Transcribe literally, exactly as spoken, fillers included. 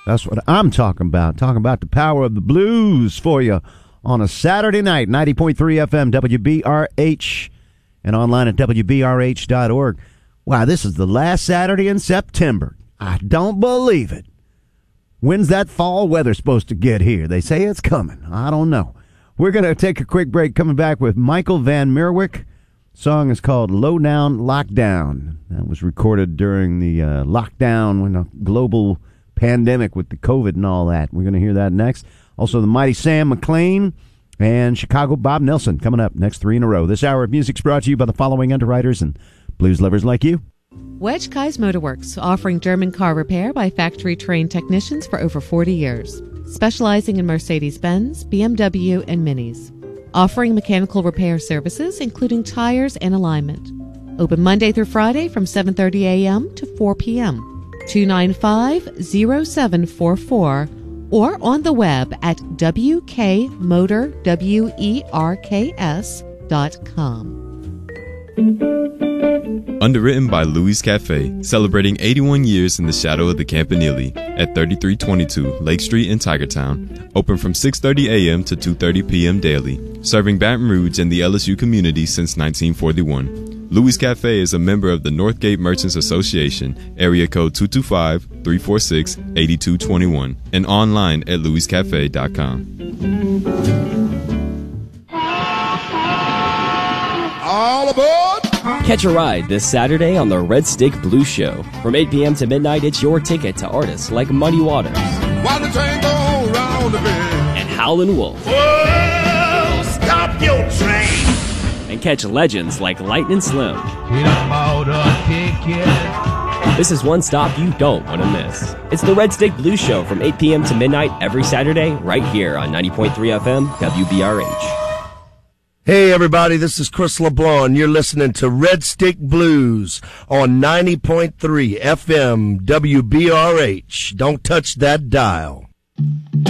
That's what I'm talking about. Talking about the power of the blues for you on a Saturday night. ninety point three F M, W B R H, and online at W B R H dot org. Wow, this is the last Saturday in September. I don't believe it. When's that fall weather supposed to get here? They say it's coming. I don't know. We're going to take a quick break. Coming back with Michael Van Merwyck. Song is called Low Down Lockdown. That was recorded during the uh, lockdown when a global pandemic with the COVID and all that. We're going to hear that next. Also, the mighty Sam McLean and Chicago Bob Nelson coming up next three in a row. This hour of music's brought to you by the following underwriters and blues lovers like you. Wedge Kai's Motorworks, offering German car repair by factory-trained technicians for over forty years. Specializing in Mercedes-Benz, B M W, and Minis. Offering mechanical repair services, including tires and alignment. Open Monday through Friday from seven thirty a.m. to four p.m. two nine five, zero seven four four or on the web at w k motor werks dot com. Underwritten by Louis Cafe, celebrating eighty-one years in the shadow of the Campanile at thirty-three twenty-two Lake Street in Tigertown. Open from six thirty a.m. to two thirty p.m. daily. Serving Baton Rouge and the L S U community since nineteen forty-one. Louis Cafe is a member of the Northgate Merchants Association, area code two two five, three four six, eight two two one, and online at louis cafe dot com. All aboard! Catch a ride this Saturday on the Red Stick Blues Show. From eight p.m. to midnight, it's your ticket to artists like Muddy Waters. While the train goes round the bend. And Howlin' Wolf. Whoa, stop your train! And catch legends like Lightnin' Slim. Get a motor ticket. This is one stop you don't want to miss. It's the Red Stick Blues Show from eight p.m. to midnight every Saturday right here on ninety point three F M W B R H. Hey everybody, this is Chris LeBlanc. You're listening to Red Stick Blues on ninety point three F M W B R H. Don't touch that dial.